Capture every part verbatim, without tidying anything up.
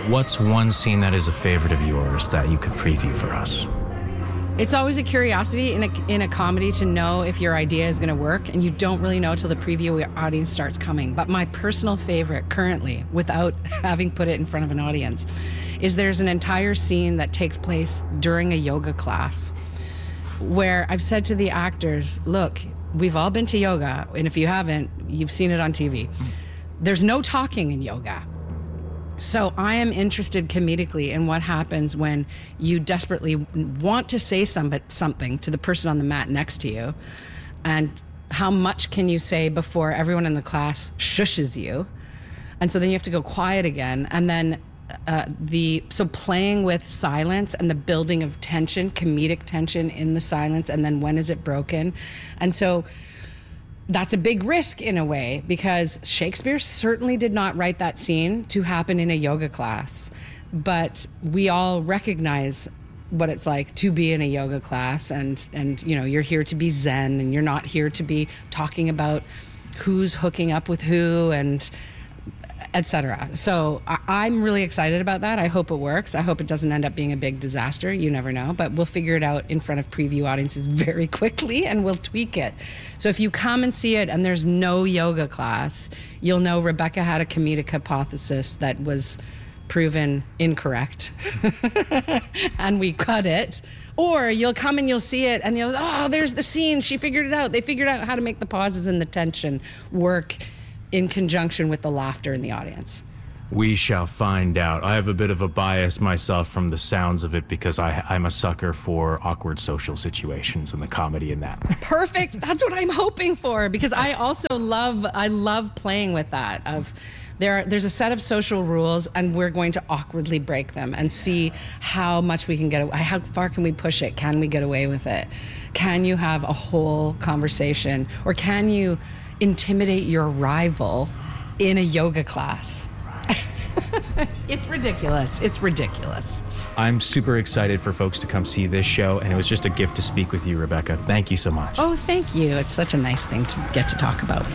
what's one scene that is a favorite of yours that you could preview for us? It's always a curiosity in a, in a comedy to know if your idea is going to work, and you don't really know till the preview audience starts coming. But my personal favorite currently, without having put it in front of an audience, is there's an entire scene that takes place during a yoga class where I've said to the actors, look, we've all been to yoga, and if you haven't, you've seen it on T V. There's no talking in yoga. So I am interested comedically in what happens when you desperately want to say some, something to the person on the mat next to you, and how much can you say before everyone in the class shushes you, and so then you have to go quiet again, and then uh, the so playing with silence and the building of tension, comedic tension in the silence, and then when is it broken, and so. That's a big risk in a way, because Shakespeare certainly did not write that scene to happen in a yoga class. But we all recognize what it's like to be in a yoga class, and, and you know, you're here to be zen, and you're not here to be talking about who's hooking up with who and et cetera. So I- I'm really excited about that. I hope it works. I hope it doesn't end up being a big disaster. You never know. But we'll figure it out in front of preview audiences very quickly, and we'll tweak it. So if you come and see it and there's no yoga class, you'll know Rebecca had a comedic hypothesis that was proven incorrect. And we cut it. Or you'll come and you'll see it and you'll, oh, there's the scene. She figured it out. They figured out how to make the pauses and the tension work in conjunction with the laughter in the audience. We shall find out. I have a bit of a bias myself from the sounds of it, because I, I'm a sucker for awkward social situations and the comedy in that. Perfect. That's what I'm hoping for, because I also love, I love playing with that of there. Are, there's a set of social rules, and we're going to awkwardly break them and see how much we can get away. How far can we push it? Can we get away with it? Can you have a whole conversation, or can you intimidate your rival in a yoga class? It's ridiculous. It's ridiculous. I'm super excited for folks to come see this show, and it was just a gift to speak with you, Rebecca. Thank you so much. Oh, thank you. It's such a nice thing to get to talk about.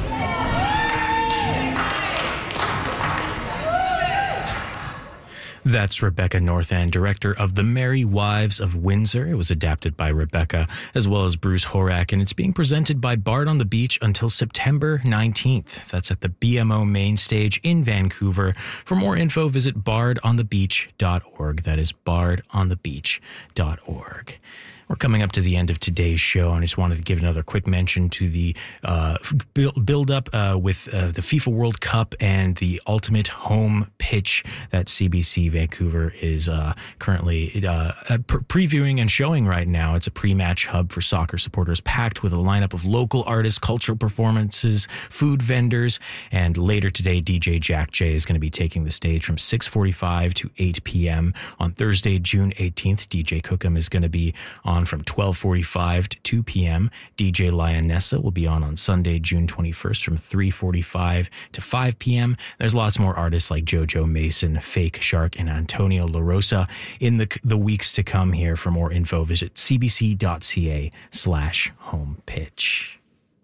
That's Rebecca Northand, director of The Merry Wives of Windsor. It was adapted by Rebecca, as well as Bruce Horak, and it's being presented by Bard on the Beach until September nineteenth. That's at the B M O main stage in Vancouver. For more info, visit bard on the beach dot org. That is bard on the beach dot org. We're coming up to the end of today's show, and I just wanted to give another quick mention to the uh, build up uh, with uh, the FIFA World Cup and the Ultimate Home Pitch that C B C Vancouver is uh, currently uh, pre- previewing and showing right now. It's a pre-match hub for soccer supporters, packed with a lineup of local artists, cultural performances, food vendors, and later today, D J Jack J is going to be taking the stage from six forty-five to eight p.m. On Thursday, June eighteenth, D J Cookham is going to be on from twelve forty-five to two p.m. D J Lionessa will be on on Sunday, June twenty-first from three forty-five to five p.m. There's lots more artists like JoJo Mason, Fake Shark, and Antonio LaRosa in the the weeks to come here. For more info, visit cbc.ca slash home pitch.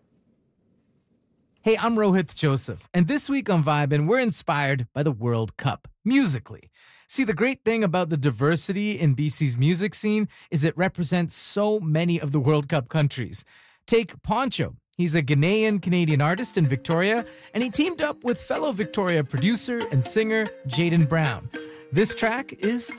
Hey, I'm Rohit Joseph, and this week on Vibin', we're inspired by the World Cup, musically. See, the great thing about the diversity in B C's music scene is it represents so many of the World Cup countries. Take Poncho. He's a Ghanaian-Canadian artist in Victoria, and he teamed up with fellow Victoria producer and singer Jaden Brown. This track is